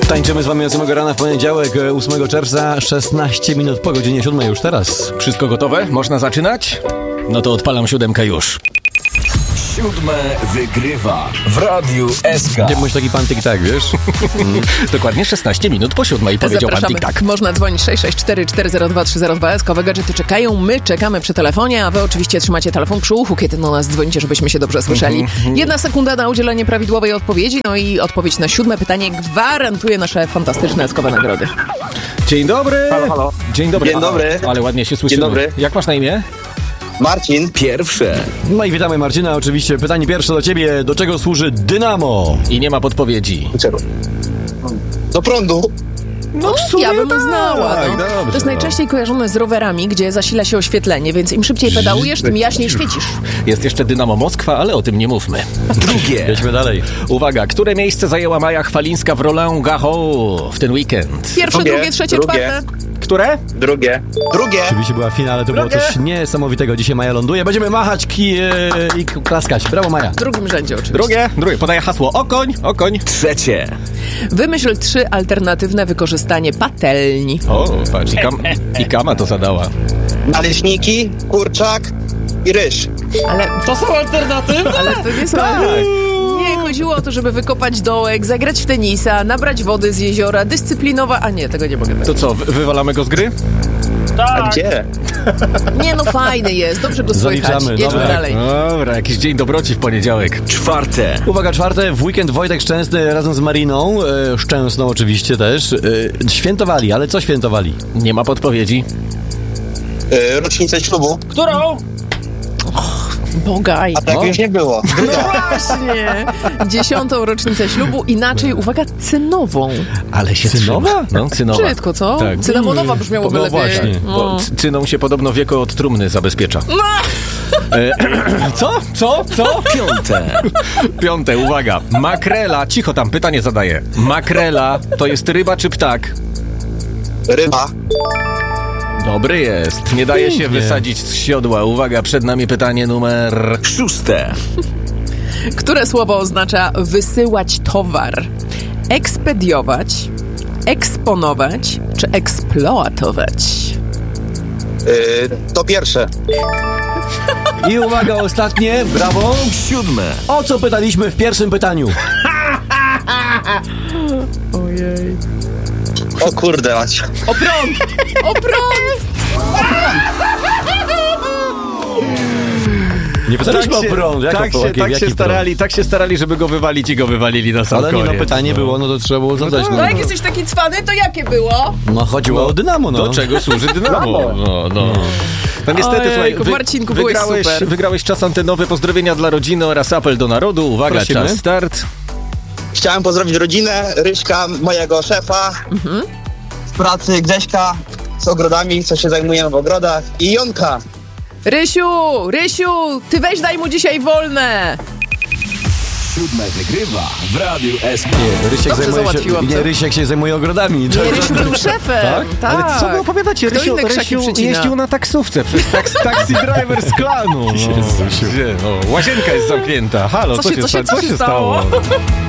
Tańczymy z wami od samego rana w poniedziałek, 8 czerwca, 16 minut po godzinie 7 już teraz. Wszystko gotowe? Można zaczynać? No to odpalam 7 już. 7 wygrywa w Radiu SK. Nie bądź taki pan tik-tak, wiesz? Dokładnie 16 minut po 7 powiedział pan tik-tak. Można dzwonić 664 402 302. SK-owe gadżety czekają, my czekamy przy telefonie, a wy oczywiście trzymacie telefon przy uchu, kiedy do nas dzwonicie, żebyśmy się dobrze słyszeli. 1 sekunda na udzielenie prawidłowej odpowiedzi, no i odpowiedź na 7 pytanie gwarantuje nasze fantastyczne SK-owe nagrody. Dzień dobry. Halo. Dzień dobry. Dzień dobry. Ale ładnie się słyszymy. Dzień dobry. Jak masz na imię? Marcin. Pierwsze. No i witamy Marcina, oczywiście. Pytanie pierwsze do ciebie. Do czego służy dynamo? I nie ma podpowiedzi. Czego? Do prądu. No w sumie Ja bym uznała. tak, No. dobrze, To jest najczęściej kojarzone z rowerami, gdzie zasila się oświetlenie, więc im szybciej pedałujesz, tym jaśniej świecisz. Jest jeszcze Dynamo Moskwa, ale o tym nie mówmy. Drugie. Jedźmy dalej. Uwaga, które miejsce zajęła Maja Chwalińska w Roland Garros w ten weekend? Pierwsze, drugie, trzecie, drugie. czwarte. Które? Drugie. Oczywiście była w finale, to było coś niesamowitego. Dzisiaj Maja ląduje. Będziemy machać i klaskać. Brawo, Maja. W drugim rzędzie oczywiście. Drugie. Podaję hasło. Okoń. Trzecie. Wymyśl 3 alternatywne wykorzystanie patelni. O, patrz, i Kama to zadała. Naleśniki, kurczak i ryż. Ale To są alternatywy? Ale to nie są... Nie, chodziło o to, żeby wykopać dołek, zagrać w tenisa, nabrać wody z jeziora, dyscyplinowa... A nie, tego nie mogę To co, wywalamy go z gry? A gdzie? Nie, no fajny jest, dobrze go słychać. Zaliczamy, Jedźmy dobra. dalej. Dobra, jakiś dzień dobroci w poniedziałek. Czwarte. Uwaga, czwarte. W weekend Wojtek Szczęsny razem z Mariną, Szczęsną oczywiście też, świętowali. Ale co świętowali? Nie ma podpowiedzi. Rocznicę ślubu. Którą? Bogaj. A tak już nie było. Właśnie. 10. rocznicę ślubu, inaczej, uwaga, cynową. Ale się Cynowa? trzyma. No, cynowa. Brzydko, co? Tak. Cynamonowa brzmiałoby No lepiej. właśnie. Bo cyną się podobno wieko od trumny zabezpiecza. Co? Piąte. Piąte, uwaga. Makrela, cicho tam, pytanie zadaję. Makrela to jest ryba czy ptak? Ryba. Dobry jest. Nie daje się Pięknie. wysadzić z siodła. Uwaga, przed nami pytanie numer... Szóste. Które słowo oznacza wysyłać towar? Ekspediować, eksponować czy eksploatować? To pierwsze. I uwaga, ostatnie. Brawo. Siódme. O co pytaliśmy w pierwszym pytaniu? Ojej. O kurde, Macie. O prąd! O prąd! Nie pytaliśmy o prąd. Tak się starali, żeby go wywalić i go wywalili na sam Ale nie, koniec. no pytanie było, no to trzeba było zadać. No jak jesteś taki cwany, to jakie było? No chodziło o dynamo, no. Do czego służy dynamo? No. No niestety, Ojejku, słuchaj, Marcinku, byłeś super. wygrałeś czas antenowy. Pozdrowienia dla rodziny oraz apel do narodu. Uwaga, Prosimy. czas start. Chciałem pozdrowić rodzinę, Ryśka, mojego szefa, z pracy Grześka, z ogrodami, co się zajmujemy w ogrodach, i Jonka. Rysiu, ty weź daj mu dzisiaj wolne. 7 wygrywa w Radiu SK. Rysiek Dobrze załatwiłam, co? Rysiek się zajmuje ogrodami. Nie, Rysiu był szefem. Tak? Ale co wy opowiadacie? Kto inne krzaki przycina? jeździł na taksówce przez taxi driver z klanu. No. Gdzie? No, łazienka jest zamknięta. Halo, co się stało?